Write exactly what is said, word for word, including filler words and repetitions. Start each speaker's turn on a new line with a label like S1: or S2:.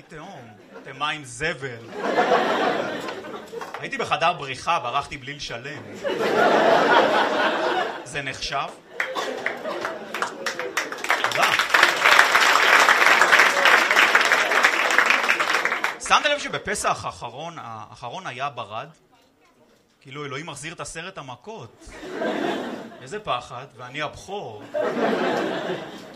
S1: מי תהום, אתם מים זבל. הייתי בחדר בריחה, ברחתי בלי לשלם. זה נחשב? תודה. שמת לב שבפסח האחרון, האחרון היה ברד? כאילו אלוהים מחזיר את עשרת המכות. איזה פחד, ואני הבכור.